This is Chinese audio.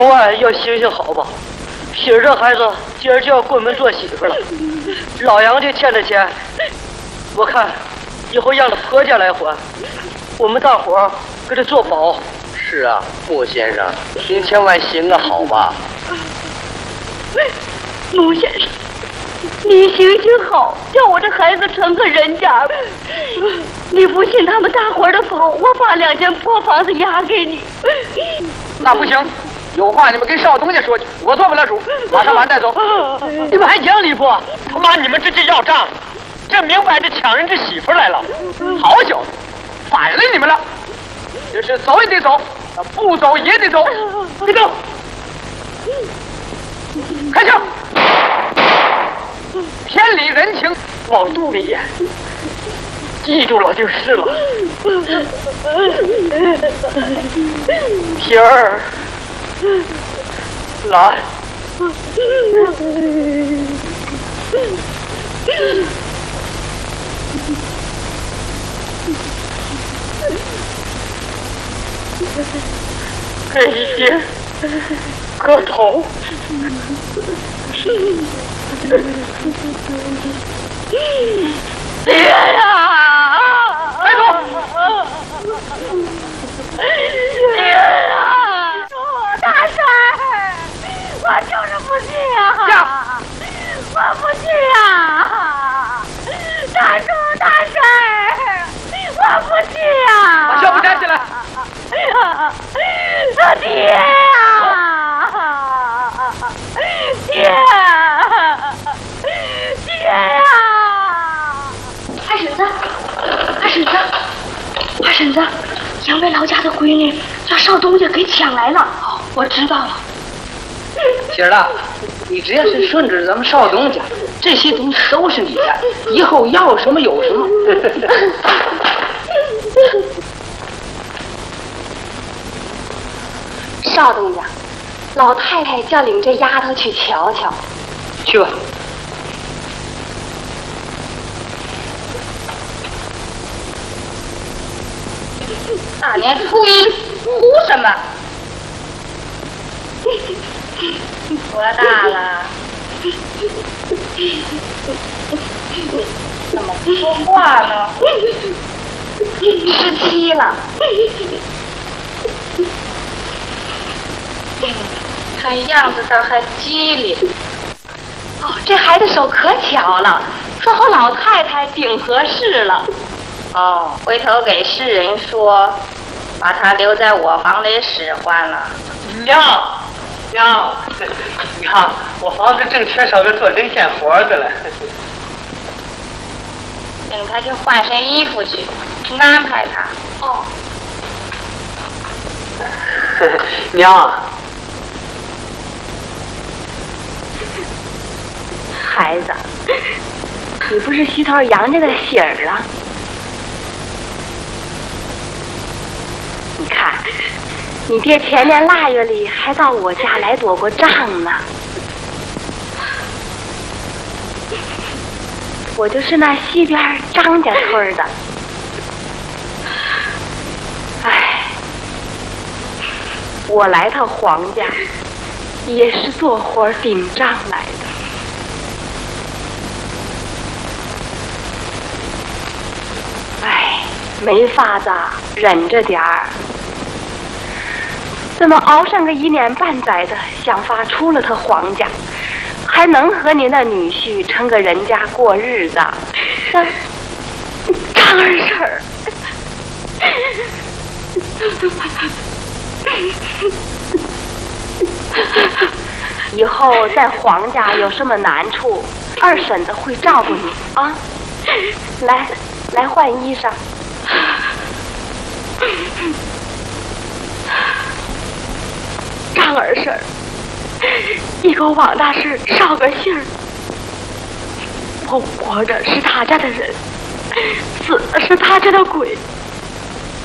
万要行行好吧，喜儿这孩子今儿就要过门做媳妇了，老杨家欠的钱，我看以后让他婆家来还，我们大伙儿给他做保。 是啊，穆先生，您千万行个好吧。 穆先生，你行行好，叫我这孩子成个人家吧。你不信他们大伙儿的否，我把2间破房子押给你。 那不行，有话你们跟少东家说去，我做不了主，马上把人带走。 你们还讲理不？他妈你们这就要账，这明摆着抢人这媳妇来了。 好小子，反了你们了！这是走也得走，不走也得走。别动！开枪！天理人情往肚里咽，记住了就是了。皮儿，来。给一些个头。 爹呀！ 别动！ 爹呀！大婶儿，我就是不信啊！我不信啊！大叔，大婶儿，我不信啊！ 把小布站起来！ 爹呀！爹！爹呀！二婶子，二婶子，二婶子，杨梅老家的闺女叫少东家给抢来了。哦，我知道了。 喜儿啊，你只要是顺着咱们少东家，这些东西都是你的，以后要什么有什么。 少东家，老太太叫领这丫头去瞧瞧。 去吧。 大年初一哭什么？多大了？怎么不说话呢？17了。看样子倒还机灵。哦，这孩子手可巧了，说好老太太顶合适了。哦，回头给世人说，把他留在我房里使唤了。 娘，娘，你看我房子正缺少个做针线活的了。 领他去换身衣服去，安排他。哦。 娘， 孩子，你不是西头杨家的喜儿了？你看，你爹前年腊月里还到我家来躲过账呢。我就是那西边张家村的。唉，我来到黄家也是做活顶账来的。唉，没法子，忍着点儿。这么熬上个1年半载的，想法出了他黄家，还能和您那女婿成个人家过日子？张二婶儿，以后在黄家有什么难处，二婶子会照顾你啊！来换衣裳。张二婶儿，一个王大师捎个信儿，我活着是他家的人，死了是他家的鬼。